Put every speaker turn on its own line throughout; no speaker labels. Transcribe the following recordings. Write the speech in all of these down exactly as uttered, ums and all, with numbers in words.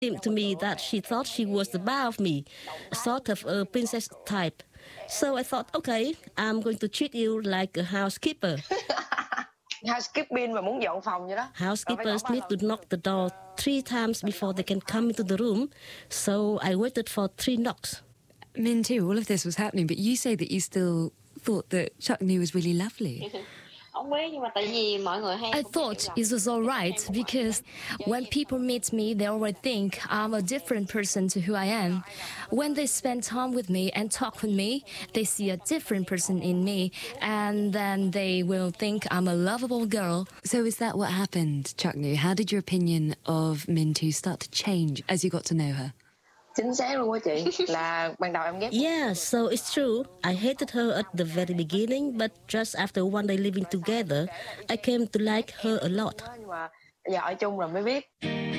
seemed to me that she thought she was above me, sort of a princess type. So I thought, okay, I'm going to treat you like a housekeeper.
Housekeeping mà muốn dọn phòng vậy đó.
Housekeepers need to knock the door three times before they can come into the room. So I waited for three knocks.
Min too, all of this was happening, but you say that you still thought that Chuck Nu was really lovely.
I thought it was all right because when people meet me, they already think I'm a different person to who I am. When they spend time with me and talk with me, they see a different person in me, and then they will think I'm a lovable girl.
So is that what happened, Chuck Nu? How did your opinion of Min Tu start to change as you got to know her?
Chính xác luôn á chị. Là ban đầu em ghét.
Yeah, so it's true. I hated her at the very beginning, but just after one day living together, I came to like her a lot.
Nhưng mà giờ ở chung rồi mới biết.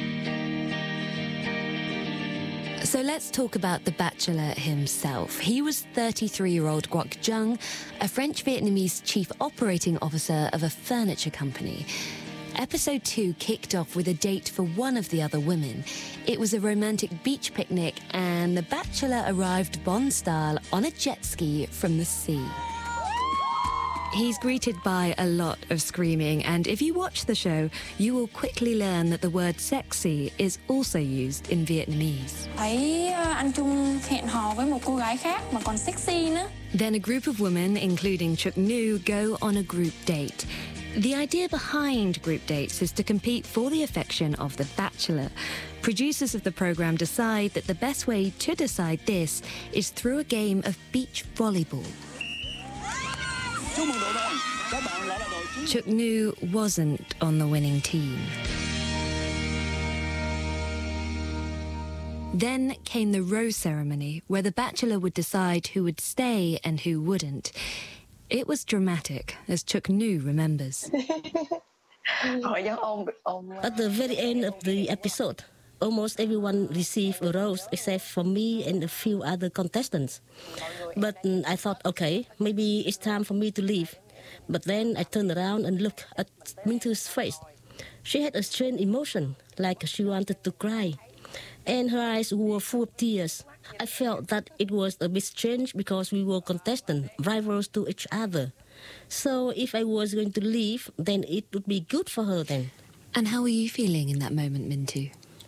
So let's talk about The Bachelor himself. He was thirty-three-year-old Quoc Trung, a French-Vietnamese chief operating officer of a furniture company. Episode two kicked off with a date for one of the other women. It was a romantic beach picnic, and The Bachelor arrived Bond-style on a jet ski from the sea. He's greeted by a lot of screaming, and if you watch the show, you will quickly learn that the word sexy is also used in Vietnamese.
Thấy anh Trung hẹn hò với một cô gái khác mà còn sexy nữa.
Then a group of women, including Chuc Nu, go on a group date. The idea behind group dates is to compete for the affection of the bachelor. Producers of the programme decide that the best way to decide this is through a game of beach volleyball. Chuc Nu wasn't on the winning team. Then came the rose ceremony, where the bachelor would decide who would stay and who wouldn't. It was dramatic, as Chuc Nu remembers.
At the very end of the episode, almost everyone received a rose except for me and a few other contestants. But um, I thought, okay, maybe it's time for me to leave. But then I turned around and looked at Min Tu's face. She had a strange emotion, like she wanted to cry. And her eyes were full of tears. I felt that it was a bit strange because we were contestants, rivals to each other. So if I was going to leave, then it would be good for her then.
And how were you feeling in that moment, Min Tu?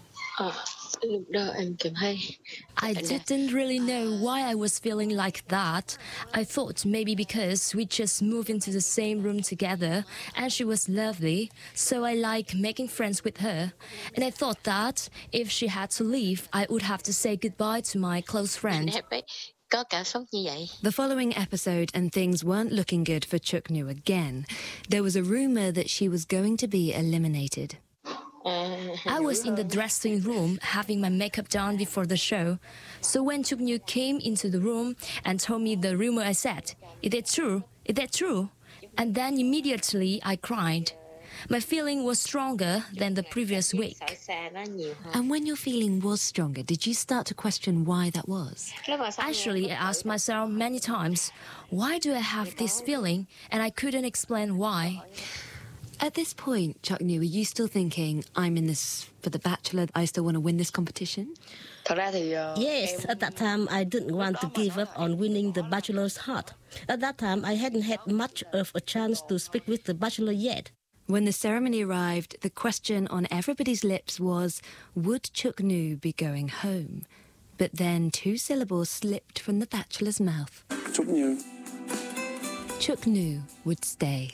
I didn't really know why I was feeling like that. I thought maybe because we just moved into the same room together and she was lovely, so I like making friends with her. And I thought that if she had to leave, I would have to say goodbye to my close friend.
The following episode, and things weren't looking good for Chuc Nu again. There was a rumour that she was going to be eliminated.
I was in the dressing room having my makeup done before the show. So when Chuc Nu came into the room and told me the rumor, I said, "Is that true? Is that true?" And then immediately I cried. My feeling was stronger than the previous week.
And when your feeling was stronger, did you start to question why that was?
Actually, I asked myself many times, why do I have this feeling? And I couldn't explain why.
At this point, Chuc Nu, are you still thinking, I'm in this for The Bachelor, I still want to win this competition?
Yes, at that time I didn't want to give up on winning the Bachelor's heart. At that time I hadn't had much of a chance to speak with the Bachelor yet.
When the ceremony arrived, the question on everybody's lips was, would Chuc Nu be going home? But then two syllables slipped from the Bachelor's mouth.
Chuc Nu.
Chuc Nu would stay.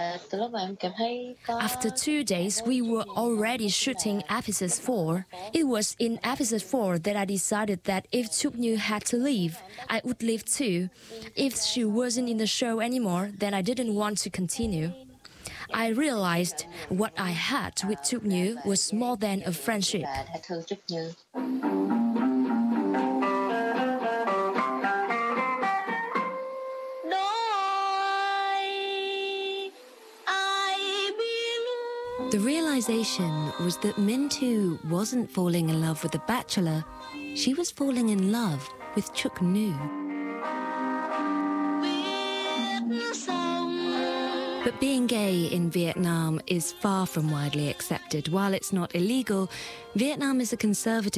After two days, we were already shooting episode four. It was in episode four that I decided that if Chuc Nu had to leave, I would leave too. If she wasn't in the show anymore, then I didn't want to continue. I realized what I had with Chuc Nu was more than a friendship.
The realization was that Min Tu wasn't falling in love with The Bachelor, she was falling in love with Chuc Nu. But being gay in Vietnam is far from widely accepted. While it's not illegal, Vietnam is a conservative